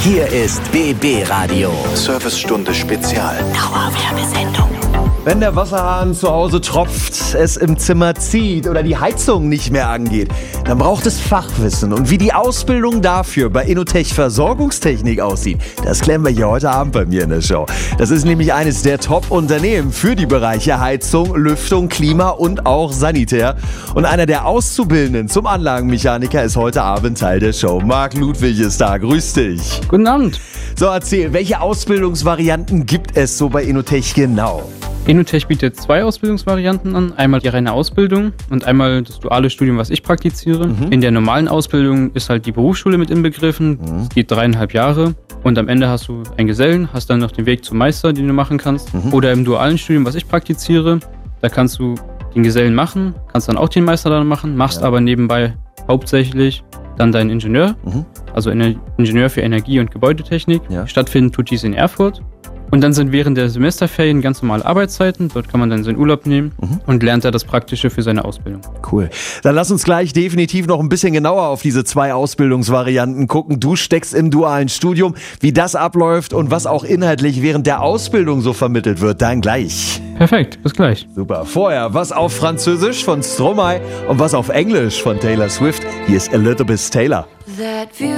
Hier ist BB Radio. Servicestunde Spezial. Dauerwerbesendung. Wenn der Wasserhahn zu Hause tropft, es im Zimmer zieht oder die Heizung nicht mehr angeht, dann braucht es Fachwissen. Und wie die Ausbildung dafür bei Inotech Versorgungstechnik aussieht, das klären wir hier heute Abend bei mir in der Show. Das ist nämlich eines der Top-Unternehmen für die Bereiche Heizung, Lüftung, Klima und auch Sanitär. Und einer der Auszubildenden zum Anlagenmechaniker ist heute Abend Teil der Show. Marc Ludwig ist da. Grüß dich. Guten Abend. So, erzähl, welche Ausbildungsvarianten gibt es so bei Inotech genau? Inotech bietet 2 Ausbildungsvarianten an. Einmal die reine Ausbildung und einmal das duale Studium, was ich praktiziere. In der normalen Ausbildung ist halt die Berufsschule mit inbegriffen. Es geht 3,5 Jahre. Und am Ende hast du einen Gesellen, hast dann noch den Weg zum Meister, den du machen kannst. Oder im dualen Studium, was ich praktiziere, da kannst du den Gesellen machen, kannst dann auch den Meister dann machen, machst aber nebenbei hauptsächlich dann deinen Ingenieur, also Ingenieur für Energie- und Gebäudetechnik. Ja. Stattfinden tut dies in Erfurt. Und dann sind während der Semesterferien ganz normale Arbeitszeiten. Dort kann man dann seinen Urlaub nehmen und lernt da das Praktische für seine Ausbildung. Cool. Dann lass uns gleich definitiv noch ein bisschen genauer auf diese 2 Ausbildungsvarianten gucken. Du steckst im dualen Studium, wie das abläuft und was auch inhaltlich während der Ausbildung so vermittelt wird. Dann gleich. Perfekt, bis gleich. Super. Vorher was auf Französisch von Stromae und was auf Englisch von Taylor Swift. Hier ist Elizabeth Taylor.